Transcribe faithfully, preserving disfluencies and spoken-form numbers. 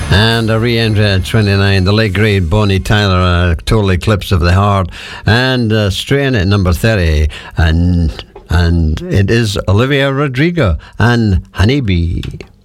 And a re-entry at twenty-nine, the late great Bonnie Tyler, uh, Total Eclipse of the Heart. And uh, straying at number thirty, and and it is Olivia Rodrigo and Honeybee.